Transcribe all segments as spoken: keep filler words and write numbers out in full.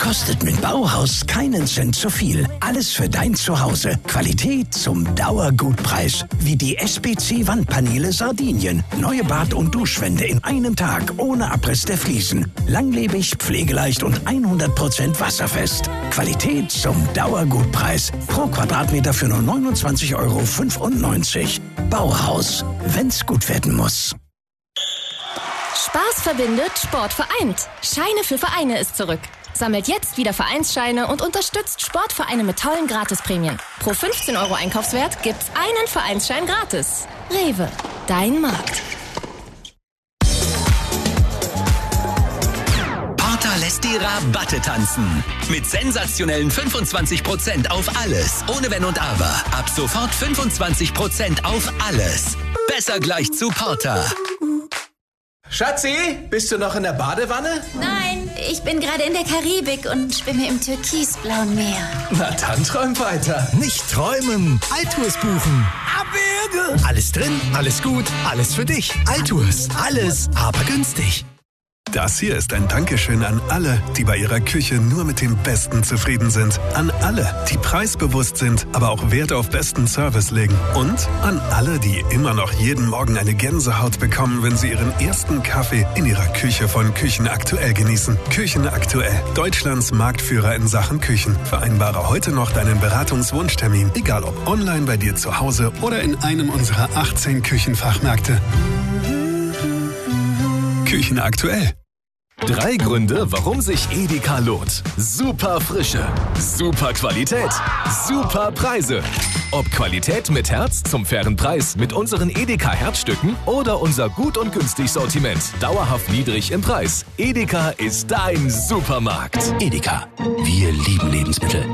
Kostet mit Bauhaus keinen Cent zu viel. Alles für dein Zuhause. Qualität zum Dauergutpreis. Wie die S B C-Wandpaneele Sardinien. Neue Bad- und Duschwände in einem Tag ohne Abriss der Fliesen. Langlebig, pflegeleicht und hundert Prozent wasserfest. Qualität zum Dauergutpreis. Pro Quadratmeter für nur neunundzwanzig Euro fünfundneunzig. Bauhaus. Wenn's gut werden muss. Spaß verbindet, Sport vereint. Scheine für Vereine ist zurück. Sammelt jetzt wieder Vereinsscheine und unterstützt Sportvereine mit tollen Gratisprämien. Pro fünfzehn Euro Einkaufswert gibt's einen Vereinsschein gratis. Rewe, dein Markt. Porter lässt die Rabatte tanzen. Mit sensationellen fünfundzwanzig Prozent auf alles. Ohne Wenn und Aber. Ab sofort fünfundzwanzig Prozent auf alles. Besser gleich zu Porter. Schatzi, bist du noch in der Badewanne? Nein, ich bin gerade in der Karibik und schwimme im türkisblauen Meer. Na dann träum weiter. Nicht träumen, Altours buchen. Abwürge! Alles drin, alles gut, alles für dich. Altours, alles, aber günstig. Das hier ist ein Dankeschön an alle, die bei ihrer Küche nur mit dem Besten zufrieden sind. An alle, die preisbewusst sind, aber auch Wert auf besten Service legen. Und an alle, die immer noch jeden Morgen eine Gänsehaut bekommen, wenn sie ihren ersten Kaffee in ihrer Küche von Küchen Aktuell genießen. Küchen Aktuell, Deutschlands Marktführer in Sachen Küchen. Vereinbare heute noch deinen Beratungswunschtermin, egal ob online bei dir zu Hause oder in einem unserer achtzehn Küchenfachmärkte. Küchen Aktuell. Drei Gründe, warum sich Edeka lohnt. Super Frische, super Qualität, super Preise. Ob Qualität mit Herz zum fairen Preis mit unseren Edeka Herzstücken oder unser gut und günstig Sortiment, dauerhaft niedrig im Preis. Edeka ist dein Supermarkt. Edeka, wir lieben Lebensmittel.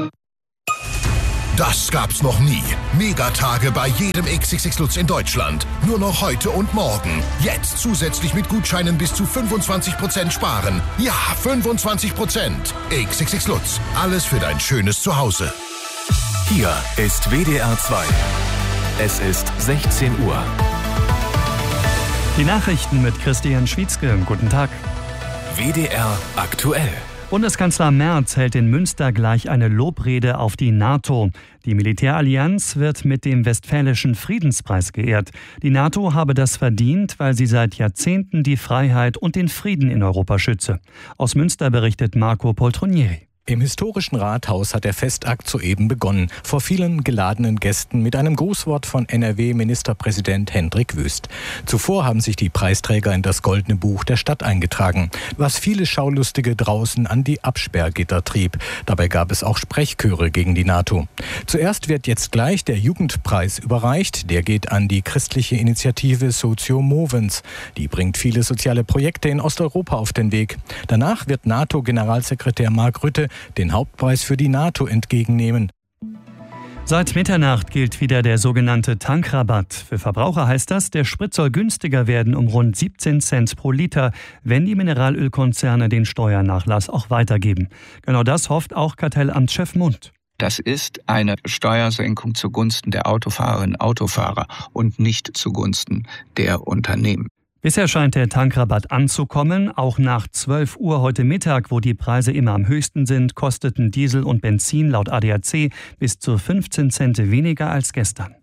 Das gab's noch nie. Megatage bei jedem X X X Lutz in Deutschland. Nur noch heute und morgen. Jetzt zusätzlich mit Gutscheinen bis zu fünfundzwanzig Prozent sparen. Ja, fünfundzwanzig Prozent. X X X Lutz. Alles für dein schönes Zuhause. Hier ist W D R zwei. Es ist sechzehn Uhr. Die Nachrichten mit Christian Schwietzke. Guten Tag. W D R aktuell. Bundeskanzler Merz hält in Münster gleich eine Lobrede auf die NATO. Die Militärallianz wird mit dem Westfälischen Friedenspreis geehrt. Die NATO habe das verdient, weil sie seit Jahrzehnten die Freiheit und den Frieden in Europa schütze. Aus Münster berichtet Marco Poltronieri. Im historischen Rathaus hat der Festakt soeben begonnen, vor vielen geladenen Gästen mit einem Grußwort von N R W-Ministerpräsident Hendrik Wüst. Zuvor haben sich die Preisträger in das Goldene Buch der Stadt eingetragen, was viele Schaulustige draußen an die Absperrgitter trieb. Dabei gab es auch Sprechchöre gegen die NATO. Zuerst wird jetzt gleich der Jugendpreis überreicht. Der geht an die christliche Initiative Socio Movens. Die bringt viele soziale Projekte in Osteuropa auf den Weg. Danach wird NATO-Generalsekretär Mark Rutte den Hauptpreis für die NATO entgegennehmen. Seit Mitternacht gilt wieder der sogenannte Tankrabatt. Für Verbraucher heißt das, der Sprit soll günstiger werden um rund siebzehn Cent pro Liter, wenn die Mineralölkonzerne den Steuernachlass auch weitergeben. Genau das hofft auch Kartellamtschef Mund. Das ist eine Steuersenkung zugunsten der Autofahrerinnen und Autofahrer und nicht zugunsten der Unternehmen. Bisher scheint der Tankrabatt anzukommen. Auch nach zwölf Uhr heute Mittag, wo die Preise immer am höchsten sind, kosteten Diesel und Benzin laut A D A C bis zu fünfzehn Cent weniger als gestern.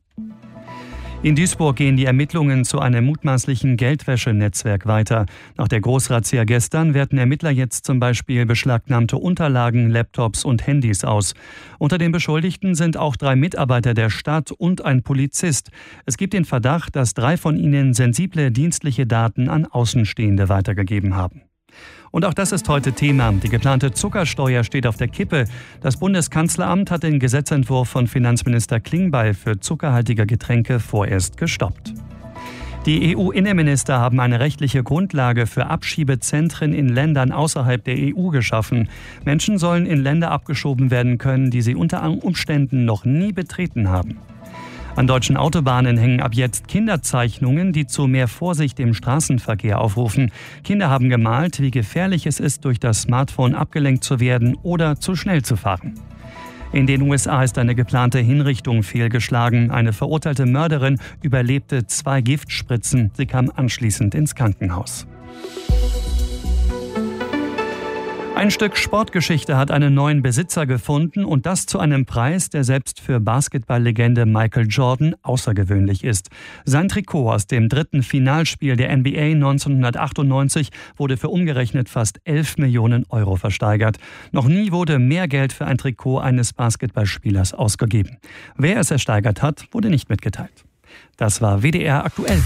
In Duisburg gehen die Ermittlungen zu einem mutmaßlichen Geldwäschenetzwerk weiter. Nach der Großrazzia gestern werten Ermittler jetzt zum Beispiel beschlagnahmte Unterlagen, Laptops und Handys aus. Unter den Beschuldigten sind auch drei Mitarbeiter der Stadt und ein Polizist. Es gibt den Verdacht, dass drei von ihnen sensible dienstliche Daten an Außenstehende weitergegeben haben. Und auch das ist heute Thema. Die geplante Zuckersteuer steht auf der Kippe. Das Bundeskanzleramt hat den Gesetzentwurf von Finanzminister Klingbeil für zuckerhaltige Getränke vorerst gestoppt. Die E U-Innenminister haben eine rechtliche Grundlage für Abschiebezentren in Ländern außerhalb der E U geschaffen. Menschen sollen in Länder abgeschoben werden können, die sie unter Umständen noch nie betreten haben. An deutschen Autobahnen hängen ab jetzt Kinderzeichnungen, die zu mehr Vorsicht im Straßenverkehr aufrufen. Kinder haben gemalt, wie gefährlich es ist, durch das Smartphone abgelenkt zu werden oder zu schnell zu fahren. In den U S A ist eine geplante Hinrichtung fehlgeschlagen. Eine verurteilte Mörderin überlebte zwei Giftspritzen. Sie kam anschließend ins Krankenhaus. Ein Stück Sportgeschichte hat einen neuen Besitzer gefunden und das zu einem Preis, der selbst für Basketballlegende Michael Jordan außergewöhnlich ist. Sein Trikot aus dem dritten Finalspiel der N B A neunzehnhundertachtundneunzig wurde für umgerechnet fast elf Millionen Euro versteigert. Noch nie wurde mehr Geld für ein Trikot eines Basketballspielers ausgegeben. Wer es ersteigert hat, wurde nicht mitgeteilt. Das war W D R aktuell.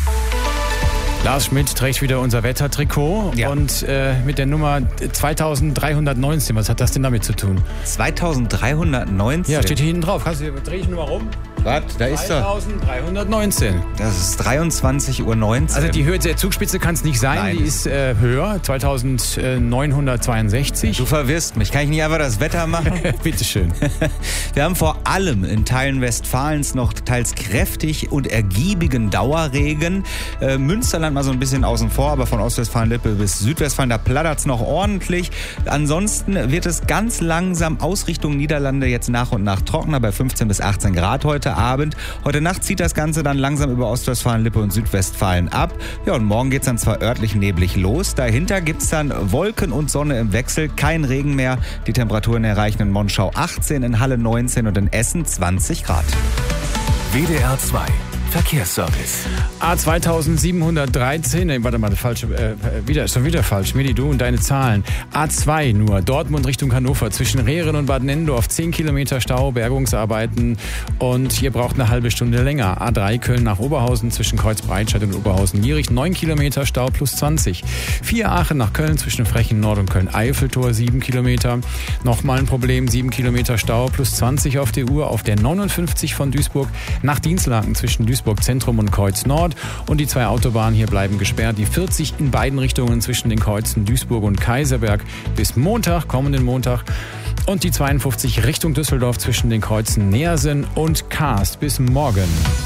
Lars Schmidt trägt wieder unser Wettertrikot ja. und äh, mit der Nummer zweitausenddreihundertneunzehn. Was hat das denn damit zu tun? zweitausenddreihundertneunzehn? Ja, steht hier hinten drauf. Kannst du, dreh ich nur mal rum. Was? Da ist er. zweitausenddreihundertneunzehn. Das ist dreiundzwanzig Uhr neunzehn. Also die Höhe der Zugspitze kann es nicht sein. Nein, die ist äh, höher. zweitausendneunhundertzweiundsechzig. Du verwirrst mich. Kann ich nicht einfach das Wetter machen? Bitteschön. Wir haben vor allem in Teilen Westfalens noch teils kräftig und ergiebigen Dauerregen. Äh, Münsterland mal so ein bisschen außen vor, aber von Ostwestfalen-Lippe bis Südwestfalen, da plattert es noch ordentlich. Ansonsten wird es ganz langsam aus Richtung Niederlande jetzt nach und nach trockener bei fünfzehn bis achtzehn Grad heute Abend. Heute Nacht zieht das Ganze dann langsam über Ostwestfalen-Lippe und Südwestfalen ab. Ja, und morgen geht es dann zwar örtlich neblig los. Dahinter gibt es dann Wolken und Sonne im Wechsel. Kein Regen mehr. Die Temperaturen erreichen in Monschau achtzehn, in Halle neunzehn und in Essen zwanzig Grad. W D R zwei Verkehrsservice. A zweitausendsiebenhundertdreizehn, nee, warte mal, falsch, äh, wieder, schon wieder falsch, Medi, du und deine Zahlen. A zwei nur, Dortmund Richtung Hannover, zwischen Rehren und Bad Nennendorf, zehn Kilometer Stau, Bergungsarbeiten und ihr braucht eine halbe Stunde länger. A drei Köln nach Oberhausen, zwischen Kreuzbreitscheid und Oberhausen-Lierich, neun Kilometer Stau plus zwanzig. vier Aachen nach Köln, zwischen Frechen Nord und Köln-Eiffeltor, sieben Kilometer. Nochmal ein Problem, sieben Kilometer Stau plus zwanzig auf der Uhr, auf der neunundfünfzig von Duisburg nach Dienstlaken, zwischen Duisburg Zentrum und Kreuz Nord und die zwei Autobahnen hier bleiben gesperrt. Die vierzig in beiden Richtungen zwischen den Kreuzen Duisburg und Kaiserberg bis Montag, kommenden Montag. Und die zweiundfünfzig Richtung Düsseldorf zwischen den Kreuzen Neersen und Kaast bis morgen.